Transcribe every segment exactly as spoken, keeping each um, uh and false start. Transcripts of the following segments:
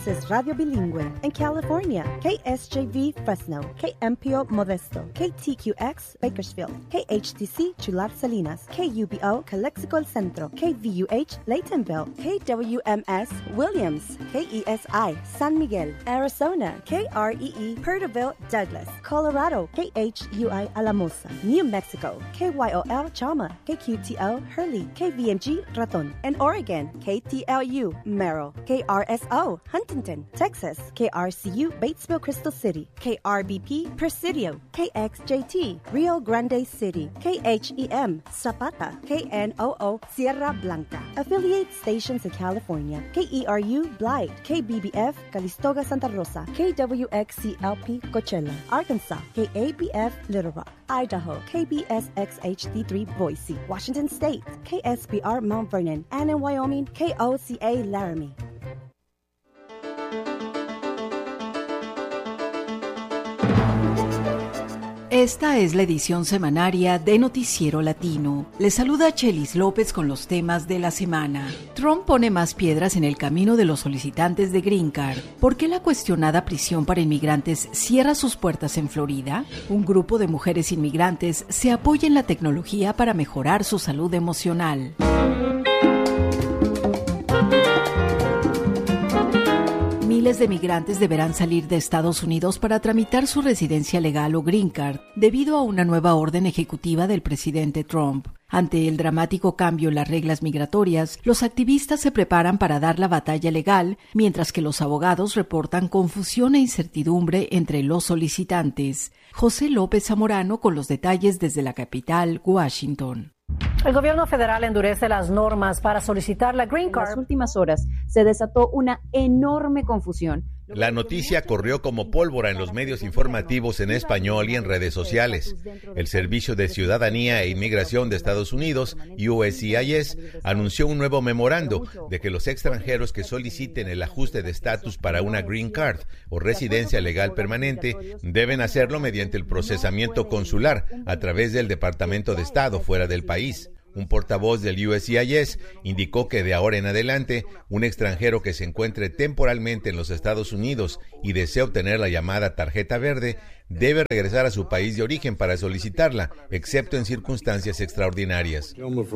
es radio bilingüe. En California, K S J V Fresno, K M P O Modesto, K T Q X Bakersfield, K H T C Chular Salinas, K U B O Calexico El Centro, K V U H Laytonville, K W M S Williams, K E S I San Miguel, Arizona, K R E E Perterville Douglas, Colorado, K H U I Alamosa, New Mexico, K Y O L Chama, K Q T O Hurley, K V M G Raton, and Oregon, K T L U Merrill, K R S O Huntington, Texas, K R C U Batesville Crystal City, K R B P Presidio, K X J T Rio Grande City, K H E M Zapata, K N O O Sierra Blanca. Affiliate stations in California, K E R U Blythe, K B B F Calistoga Santa Rosa, K W X C L P Coachella, Arkansas, K A B F Little Rock, Idaho, K B S X H D three Boise, Washington State, K S B R Mount Vernon, and in Wyoming, K O C A Laramie. Esta es la edición semanaria de Noticiero Latino. Les saluda Chelis López con los temas de la semana. Trump pone más piedras en el camino de los solicitantes de Green Card. ¿Por qué la cuestionada prisión para inmigrantes cierra sus puertas en Florida? Un grupo de mujeres inmigrantes se apoya en la tecnología para mejorar su salud emocional. Miles de migrantes deberán salir de Estados Unidos para tramitar su residencia legal o Green Card, debido a una nueva orden ejecutiva del presidente Trump. Ante el dramático cambio en las reglas migratorias, los activistas se preparan para dar la batalla legal, mientras que los abogados reportan confusión e incertidumbre entre los solicitantes. José López Zamorano con los detalles desde la capital, Washington. El gobierno federal endurece las normas para solicitar la Green Card. En las últimas horas se desató una enorme confusión. La noticia corrió como pólvora en los medios informativos en español y en redes sociales. El Servicio de Ciudadanía e Inmigración de Estados Unidos, U S C I S, anunció un nuevo memorando de que los extranjeros que soliciten el ajuste de estatus para una Green Card o residencia legal permanente deben hacerlo mediante el procesamiento consular a través del Departamento de Estado fuera del país. Un portavoz del U S C I S indicó que de ahora en adelante, un extranjero que se encuentre temporalmente en los Estados Unidos y desee obtener la llamada tarjeta verde, debe regresar a su país de origen para solicitarla, excepto en circunstancias extraordinarias.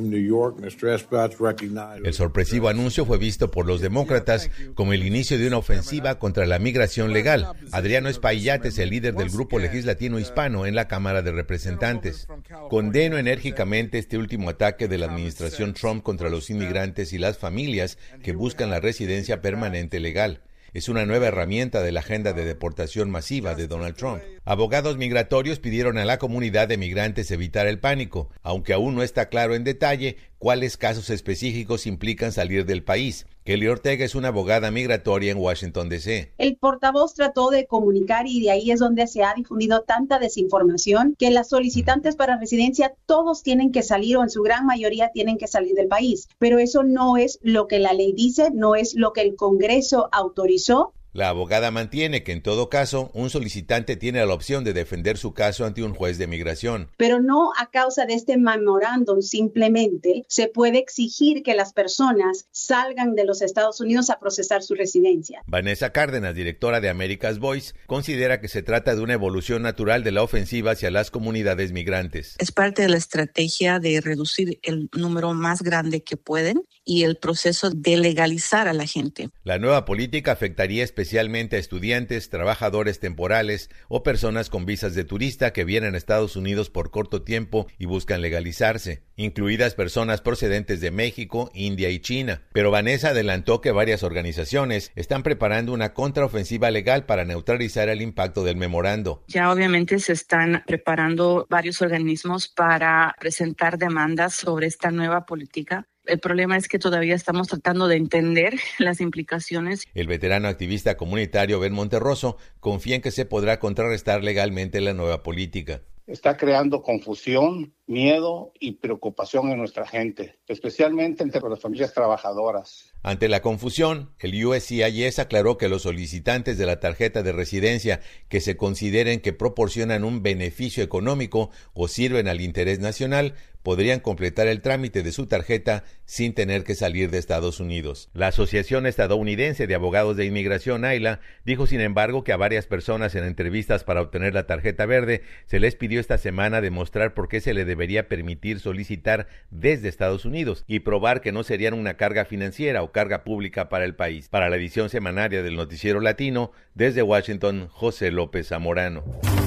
El sorpresivo anuncio fue visto por los demócratas como el inicio de una ofensiva contra la migración legal. Adriano Espaillat es el líder del grupo legislativo hispano en la Cámara de Representantes. Condeno enérgicamente este último ataque de la administración Trump contra los inmigrantes y las familias que buscan la residencia permanente legal. Es una nueva herramienta de la agenda de deportación masiva de Donald Trump. Abogados migratorios pidieron a la comunidad de migrantes evitar el pánico, aunque aún no está claro en detalle cuáles casos específicos implican salir del país. Kelly Ortega es una abogada migratoria en Washington, D C El portavoz trató de comunicar y de ahí es donde se ha difundido tanta desinformación que las solicitantes para residencia todos tienen que salir o en su gran mayoría tienen que salir del país. Pero eso no es lo que la ley dice, no es lo que el Congreso autorizó. La abogada mantiene que en todo caso, un solicitante tiene la opción de defender su caso ante un juez de migración. Pero no a causa de este memorándum, simplemente se puede exigir que las personas salgan de los Estados Unidos a procesar su residencia. Vanessa Cárdenas, directora de America's Voice, considera que se trata de una evolución natural de la ofensiva hacia las comunidades migrantes. Es parte de la estrategia de reducir el número más grande que pueden y el proceso de legalizar a la gente. La nueva política afectaría especialmente especialmente a estudiantes, trabajadores temporales o personas con visas de turista que vienen a Estados Unidos por corto tiempo y buscan legalizarse, incluidas personas procedentes de México, India y China. Pero Vanessa adelantó que varias organizaciones están preparando una contraofensiva legal para neutralizar el impacto del memorando. Ya obviamente se están preparando varios organismos para presentar demandas sobre esta nueva política. El problema es que todavía estamos tratando de entender las implicaciones. El veterano activista comunitario Ben Monterroso confía en que se podrá contrarrestar legalmente la nueva política. Está creando confusión, miedo y preocupación en nuestra gente, especialmente entre las familias trabajadoras. Ante la confusión, el U S C I S aclaró que los solicitantes de la tarjeta de residencia que se consideren que proporcionan un beneficio económico o sirven al interés nacional podrían completar el trámite de su tarjeta sin tener que salir de Estados Unidos. La Asociación Estadounidense de Abogados de Inmigración, AILA, dijo sin embargo que a varias personas en entrevistas para obtener la tarjeta verde se les pidió esta semana demostrar por qué se le debería permitir solicitar desde Estados Unidos y probar que no serían una carga financiera o carga pública para el país. Para la edición semanaria del Noticiero Latino, desde Washington, José López Zamorano.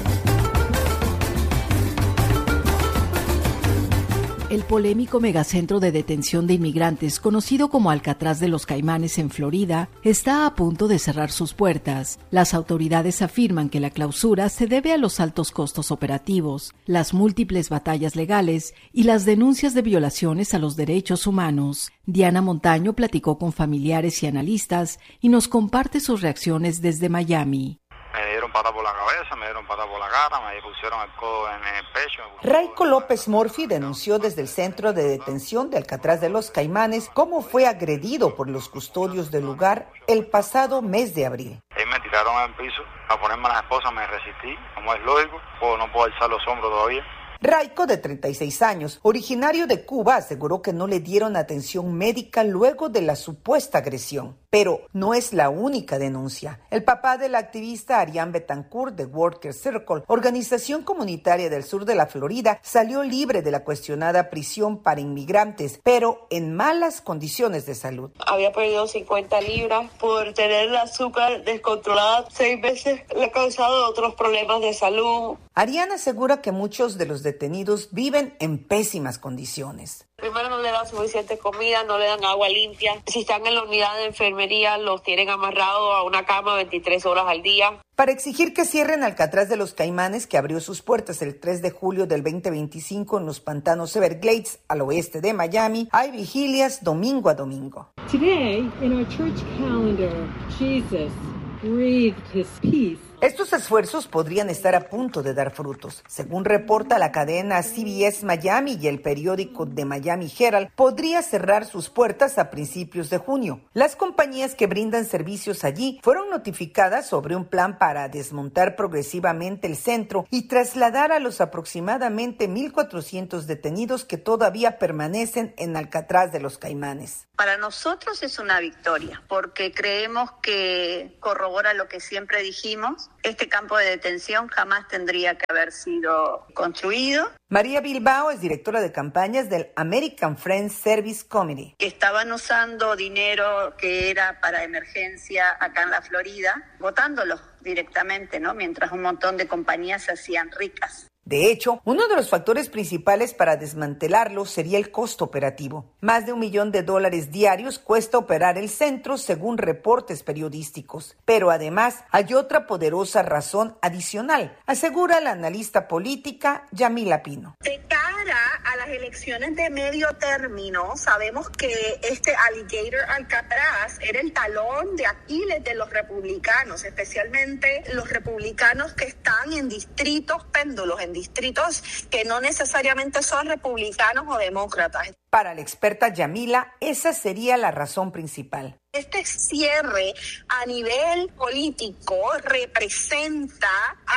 El polémico megacentro de detención de inmigrantes, conocido como Alcatraz de los Caimanes en Florida, está a punto de cerrar sus puertas. Las autoridades afirman que la clausura se debe a los altos costos operativos, las múltiples batallas legales y las denuncias de violaciones a los derechos humanos. Diana Montaño platicó con familiares y analistas y nos comparte sus reacciones desde Miami. Me dieron patada por la cabeza, me dieron patada por la cara, me pusieron el codo en el pecho. Raico López Murphy denunció desde el centro de detención de Alcatraz de los Caimanes cómo fue agredido por los custodios del lugar el pasado mes de abril. Ellos me tiraron al piso a ponerme a la esposa, me resistí, como es lógico, pues no puedo alzar los hombros todavía. Raico, de treinta y seis años, originario de Cuba, aseguró que no le dieron atención médica luego de la supuesta agresión. Pero no es la única denuncia. El papá del activista Arián Betancourt de Worker Circle, organización comunitaria del sur de la Florida, salió libre de la cuestionada prisión para inmigrantes, pero en malas condiciones de salud. Había perdido cincuenta libras por tener el azúcar descontrolada seis veces. Le ha causado otros problemas de salud. Arián asegura que muchos de los detenidos viven en pésimas condiciones. Primero, no le dan suficiente comida, no le dan agua limpia. Si están en la unidad de enfermería, los tienen amarrados a una cama veintitrés horas al día. Para exigir que cierren Alcatraz de los Caimanes, que abrió sus puertas el tres de julio del veinte veinticinco en los pantanos Everglades, al oeste de Miami, hay vigilias domingo a domingo. Today, in our church calendar, Jesus breathed his peace. Estos esfuerzos podrían estar a punto de dar frutos. Según reporta la cadena C B S Miami y el periódico The Miami Herald, podría cerrar sus puertas a principios de junio. Las compañías que brindan servicios allí fueron notificadas sobre un plan para desmontar progresivamente el centro y trasladar a los aproximadamente mil cuatrocientos detenidos que todavía permanecen en Alcatraz de los Caimanes. Para nosotros es una victoria, porque creemos que corrobora lo que siempre dijimos. Este campo de detención jamás tendría que haber sido construido. María Bilbao es directora de campañas del American Friends Service Committee. Estaban usando dinero que era para emergencia acá en la Florida, botándolo directamente, ¿no? Mientras un montón de compañías se hacían ricas. De hecho, uno de los factores principales para desmantelarlo sería el costo operativo. Más de un millón de dólares diarios cuesta operar el centro, según reportes periodísticos. Pero además hay otra poderosa razón adicional, asegura la analista política Yamila Pino. De cara a las elecciones de medio término, sabemos que este Alligator Alcatraz era el talón de Aquiles de los republicanos, especialmente los republicanos que están en distritos péndulos, en distritos que no necesariamente son republicanos o demócratas. Para la experta Yamila, esa sería la razón principal. Este cierre a nivel político representa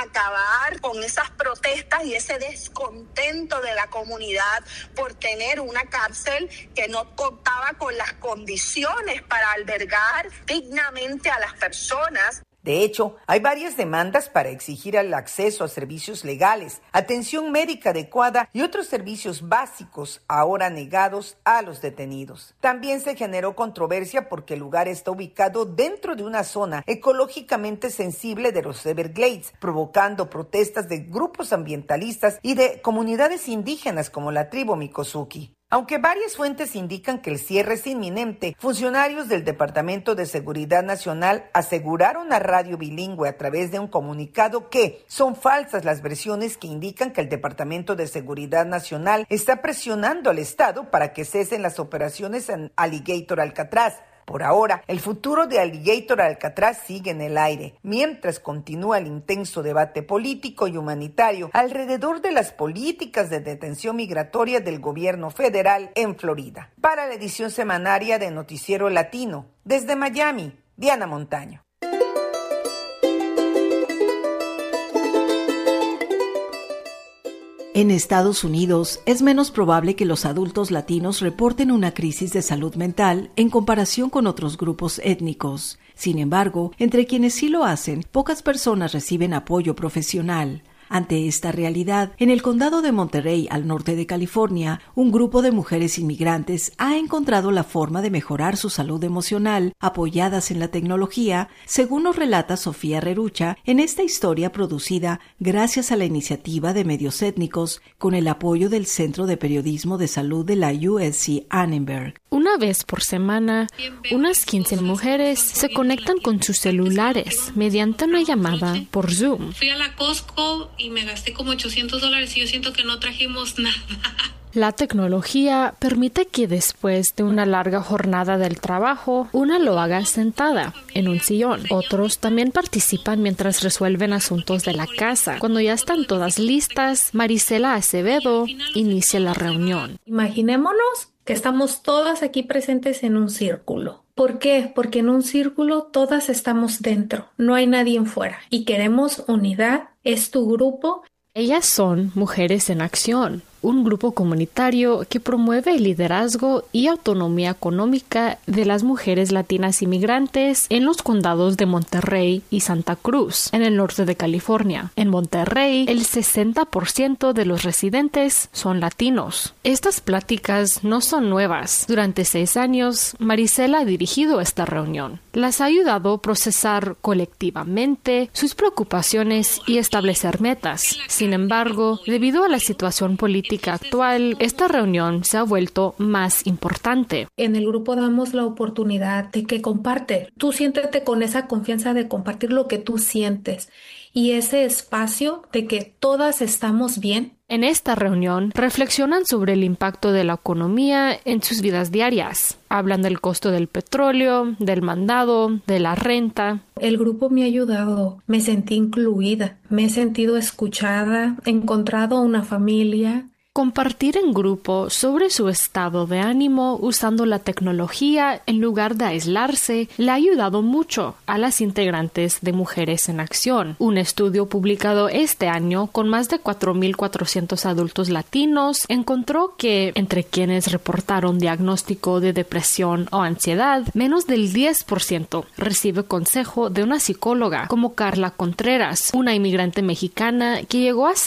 acabar con esas protestas y ese descontento de la comunidad por tener una cárcel que no contaba con las condiciones para albergar dignamente a las personas. De hecho, hay varias demandas para exigir el acceso a servicios legales, atención médica adecuada y otros servicios básicos ahora negados a los detenidos. También se generó controversia porque el lugar está ubicado dentro de una zona ecológicamente sensible de los Everglades, provocando protestas de grupos ambientalistas y de comunidades indígenas como la tribu Miccosukee. Aunque varias fuentes indican que el cierre es inminente, funcionarios del Departamento de Seguridad Nacional aseguraron a Radio Bilingüe a través de un comunicado que son falsas las versiones que indican que el Departamento de Seguridad Nacional está presionando al Estado para que cesen las operaciones en Alligator Alcatraz. Por ahora, el futuro de Alligator Alcatraz sigue en el aire, mientras continúa el intenso debate político y humanitario alrededor de las políticas de detención migratoria del gobierno federal en Florida. Para la edición semanaria de Noticiero Latino, desde Miami, Diana Montaño. En Estados Unidos, es menos probable que los adultos latinos reporten una crisis de salud mental en comparación con otros grupos étnicos. Sin embargo, entre quienes sí lo hacen, pocas personas reciben apoyo profesional. Ante esta realidad, en el condado de Monterey, al norte de California, un grupo de mujeres inmigrantes ha encontrado la forma de mejorar su salud emocional, apoyadas en la tecnología, según nos relata Sofía Rerucha en esta historia producida gracias a la iniciativa de medios étnicos con el apoyo del Centro de Periodismo de Salud de la U S C Annenberg. Una vez por semana, unas quince mujeres se conectan con sus celulares mediante una llamada por Zoom. Fui a la Costco y me gasté como ochocientos dólares y yo siento que no trajimos nada. La tecnología permite que después de una larga jornada del trabajo, una lo haga sentada en un sillón. Otros también participan mientras resuelven asuntos de la casa. Cuando ya están todas listas, Marisela Acevedo inicia la reunión. Imaginémonos que estamos todas aquí presentes en un círculo. ¿Por qué? Porque en un círculo todas estamos dentro, no hay nadie fuera y queremos unidad, es tu grupo. Ellas son Mujeres en Acción, un grupo comunitario que promueve el liderazgo y autonomía económica de las mujeres latinas inmigrantes en los condados de Monterrey y Santa Cruz, en el norte de California. En Monterrey, el sesenta por ciento de los residentes son latinos. Estas pláticas no son nuevas. Durante seis años, Marisela ha dirigido esta reunión. Las ha ayudado a procesar colectivamente sus preocupaciones y establecer metas. Sin embargo, debido a la situación política actual, esta reunión se ha vuelto más importante. En el grupo damos la oportunidad de que comparte. Tú siéntete con esa confianza de compartir lo que tú sientes y ese espacio de que todas estamos bien. En esta reunión reflexionan sobre el impacto de la economía en sus vidas diarias. Hablan del costo del petróleo, del mandado, de la renta. El grupo me ha ayudado, me sentí incluida, me he sentido escuchada, he encontrado una familia. Compartir en grupo sobre su estado de ánimo usando la tecnología en lugar de aislarse le ha ayudado mucho a las integrantes de Mujeres en Acción. Un estudio publicado este año con más de cuatro mil cuatrocientos adultos latinos encontró que entre quienes reportaron diagnóstico de depresión o ansiedad, menos del diez por ciento recibe consejo de una psicóloga, como Carla Contreras, una inmigrante mexicana que llegó a